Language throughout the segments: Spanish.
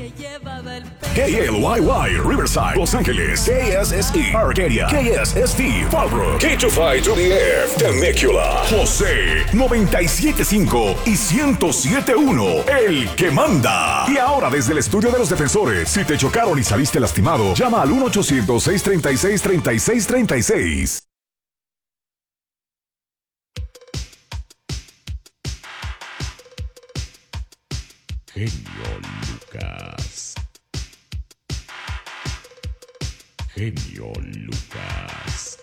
KLYY, Riverside, Los Ángeles, KSSE, Arcadia, KSST, Fallbrook, K25 to the F, Temecula, José, 97.5 y 107.1, el que manda. Y ahora desde el estudio de los defensores, si te chocaron y saliste lastimado, llama al 1-800-636-3636. Genio Lucas. Genio Lucas.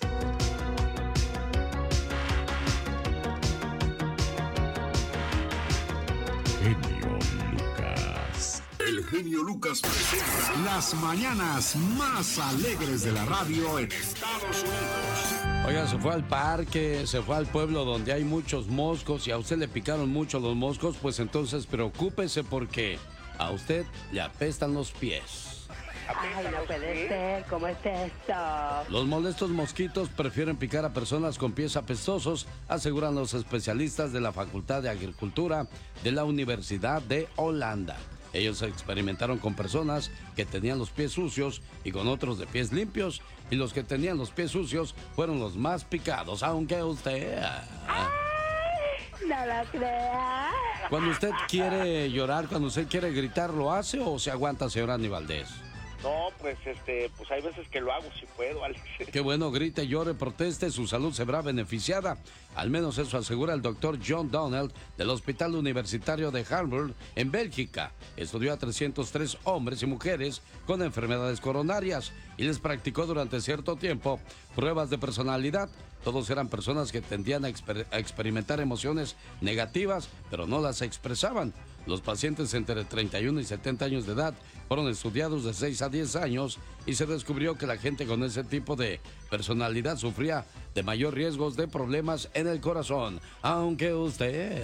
Genio Lucas. El genio Lucas presenta las mañanas más alegres de la radio en Estados Unidos. Oiga, se fue al parque, se fue al pueblo donde hay muchos moscos y a usted le picaron mucho los moscos, pues entonces preocúpese porque a usted le apestan los pies. Ay, no puede ser, ¿cómo es esto? Los molestos mosquitos prefieren picar a personas con pies apestosos, aseguran los especialistas de la Facultad de Agricultura de la Universidad de Holanda. Ellos experimentaron con personas que tenían los pies sucios y con otros de pies limpios, y los que tenían los pies sucios fueron los más picados, aunque usted... No lo crea. Cuando usted quiere llorar, cuando usted quiere gritar, ¿lo hace o se aguanta, señor Andy Valdés? No, pues pues hay veces que lo hago si puedo, Alex. Qué bueno, grite, llore, proteste, su salud se verá beneficiada. Al menos eso asegura el doctor John Donald del Hospital Universitario de Hamburg, en Bélgica. Estudió a 303 hombres y mujeres con enfermedades coronarias y les practicó durante cierto tiempo pruebas de personalidad. Todos eran personas que tendían a experimentar emociones negativas, pero no las expresaban. Los pacientes entre 31 y 70 años de edad fueron estudiados de 6 a 10 años y se descubrió que la gente con ese tipo de personalidad sufría de mayor riesgos de problemas en el corazón, aunque usted...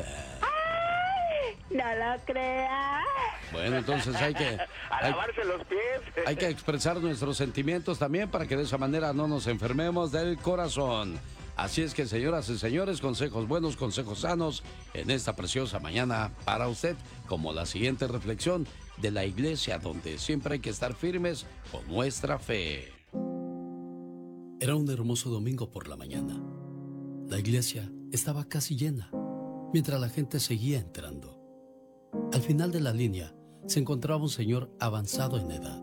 No lo crea. Bueno, entonces hay que lavarse los pies. Hay que expresar nuestros sentimientos también para que de esa manera no nos enfermemos del corazón. Así es que, señoras y señores, consejos buenos, consejos sanos en esta preciosa mañana para usted, como la siguiente reflexión de la iglesia, donde siempre hay que estar firmes con nuestra fe. Era un hermoso domingo por la mañana. La iglesia estaba casi llena, mientras la gente seguía entrando. Al final de la línea se encontraba un señor avanzado en edad.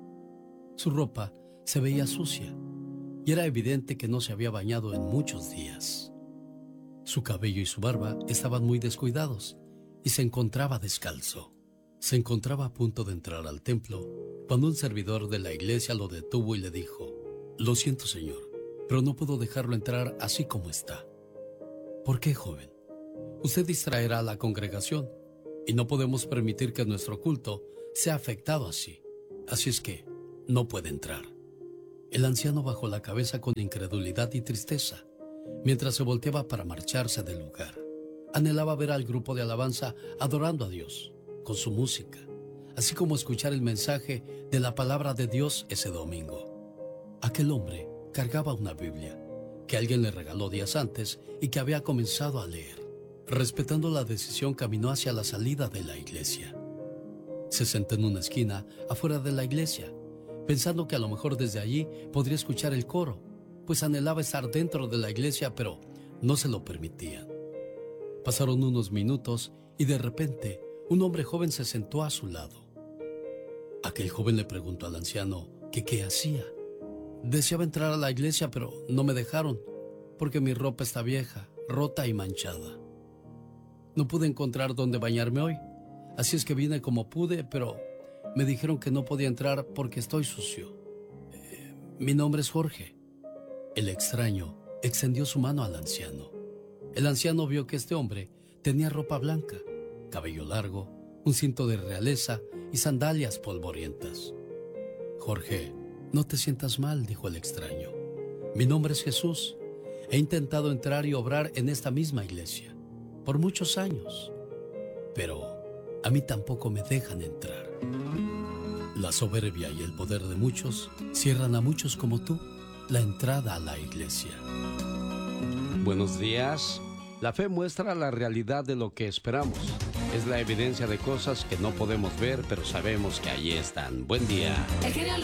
Su ropa se veía sucia y era evidente que no se había bañado en muchos días. Su cabello y su barba estaban muy descuidados y se encontraba descalzo. Se encontraba a punto de entrar al templo cuando un servidor de la iglesia lo detuvo y le dijo: «Lo siento, señor, pero no puedo dejarlo entrar así como está». «¿Por qué, joven? Usted distraerá a la congregación y no podemos permitir que nuestro culto sea afectado así. Así es que no puede entrar». El anciano bajó la cabeza con incredulidad y tristeza, mientras se volteaba para marcharse del lugar. Anhelaba ver al grupo de alabanza adorando a Dios, con su música, así como escuchar el mensaje de la palabra de Dios ese domingo. Aquel hombre cargaba una Biblia, que alguien le regaló días antes y que había comenzado a leer. Respetando la decisión, caminó hacia la salida de la iglesia. Se sentó en una esquina afuera de la iglesia, pensando que a lo mejor desde allí podría escuchar el coro, pues anhelaba estar dentro de la iglesia, pero no se lo permitían. Pasaron unos minutos y de repente un hombre joven se sentó a su lado. Aquel joven le preguntó al anciano que qué hacía. Deseaba entrar a la iglesia, pero no me dejaron, porque mi ropa está vieja, rota y manchada. No pude encontrar dónde bañarme hoy, así es que vine como pude, pero me dijeron que no podía entrar porque estoy sucio. Mi nombre es Jorge. El extraño extendió su mano al anciano. El anciano vio que este hombre tenía ropa blanca, cabello largo, un cinto de realeza y sandalias polvorientas. «Jorge, no te sientas mal», dijo el extraño. «Mi nombre es Jesús. He intentado entrar y obrar en esta misma iglesia por muchos años, pero a mí tampoco me dejan entrar. La soberbia y el poder de muchos cierran a muchos como tú la entrada a la iglesia». Buenos días. La fe muestra la realidad de lo que esperamos. es la evidencia de cosas que no podemos ver, pero sabemos que allí están. Buen día.